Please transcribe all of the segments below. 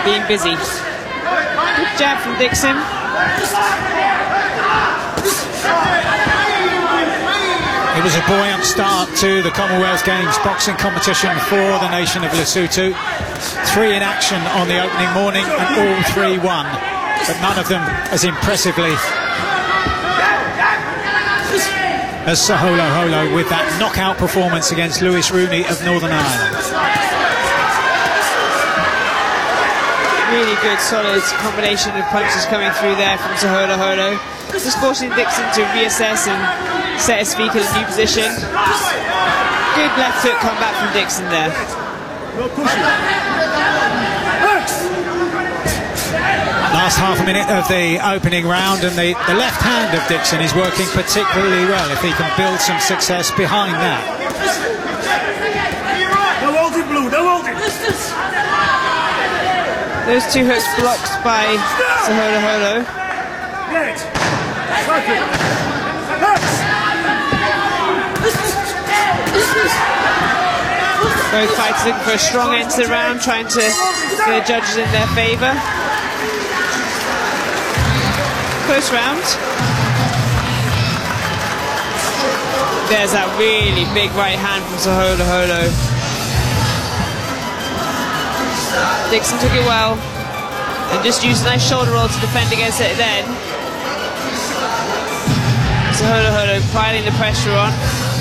being busy. Good jab from Dixon. It was a buoyant start to the Commonwealth Games boxing competition for the nation of Lesotho. 3 in action on the opening morning and all 3 won, but none of them as impressively as Saholo Holo with that knockout performance against Lewis Rooney of Northern Ireland. Really good, solid combination of punches coming through there from Saholo Holo. Just forcing Dixon to reassess and set his feet in a new position. Good left hook comeback from Dixon there. Last half a minute of the opening round, and the left hand of Dixon is working particularly well if he can build some success behind that. Those 2 hooks blocked by Saholo Holo. Both fighters looking for a strong end to the round, trying to get the judges in their favour. Close round. There's that really big right hand from Saholo Holo. Dixon took it well and just used a nice shoulder roll to defend against it then. Saholo Holo piling the pressure on.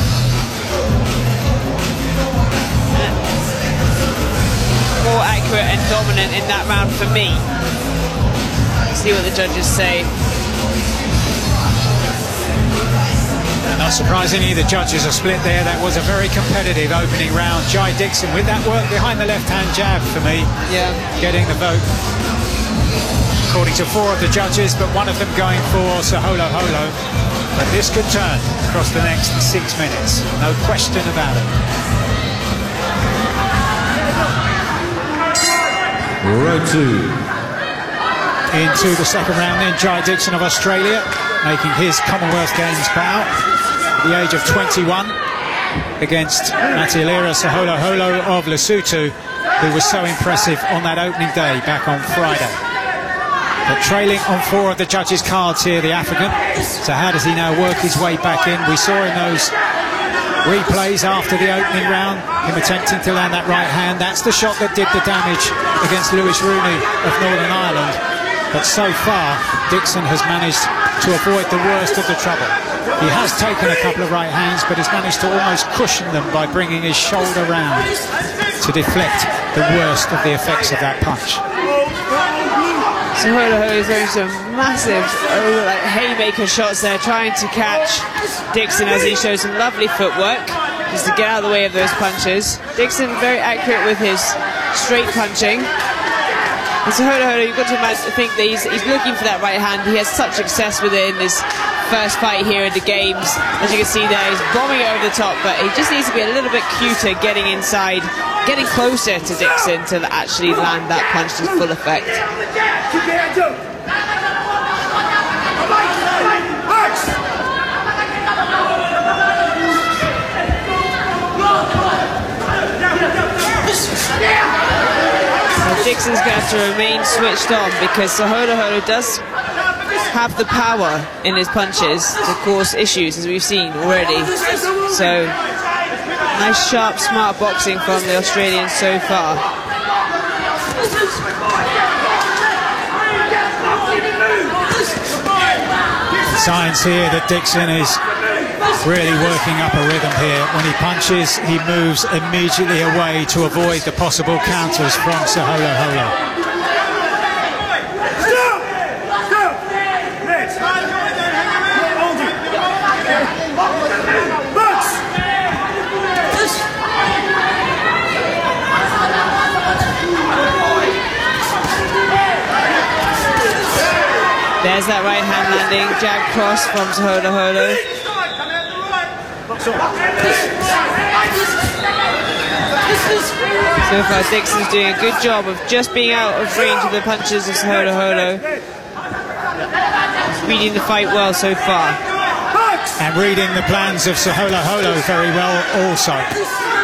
More accurate and dominant in that round for me. Let's see what the judges say. Not surprisingly, the judges are split there. That was a very competitive opening round. Jai Dixon with that work behind the left-hand jab for me, getting the vote. According to 4 of the judges, but one of them going for Saholo Holo. But this could turn across the next 6 minutes, no question about it. Round 2. Into the second round then, Jai Dixon of Australia making his Commonwealth Games bow at the age of 21 against Matielera Saholo Holo of Lesotho, who was so impressive on that opening day back on Friday. But trailing on 4 of the judges' cards here, the African. So how does he now work his way back in? We saw in those replays after the opening round him attempting to land that right hand. That's the shot that did the damage against Lewis Rooney of Northern Ireland. But so far, Dixon has managed to avoid the worst of the trouble. He has taken a couple of right hands, but has managed to almost cushion them by bringing his shoulder round to deflect the worst of the effects of that punch. Saholo Holo is throwing some massive like haymaker shots there, trying to catch Dixon as he shows some lovely footwork just to get out of the way of those punches. Dixon very accurate with his straight punching. And Saholo Holo, you've got to think that he's looking for that right hand. He has such success with it in this first fight here in the games. As you can see there, he's bombing it over the top, but he just needs to be a little bit cuter getting inside, getting closer to Dixon to actually land that punch to full effect. Dixon's going to have to remain switched on because Saholo Holo does have the power in his punches to cause issues, as we've seen already. So, nice, sharp, smart boxing from the Australians so far. Signs here that Dixon is really working up a rhythm here. When he punches, he moves immediately away to avoid the possible counters from Saholo Holo. There's that right hand landing, jab cross from Saholo Holo. So far Dixon's doing a good job of just being out of range of the punches of Saholo Holo. He's reading the fight well so far. And reading the plans of Saholo Holo very well also.